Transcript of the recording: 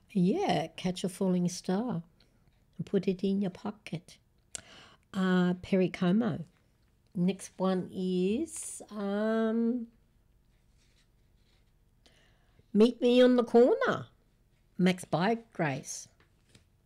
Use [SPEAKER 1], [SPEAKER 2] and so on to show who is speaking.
[SPEAKER 1] Yeah, catch a falling star and put it in your pocket. Perry Como. Next one is Meet Me on the Corner. Max Bygrace.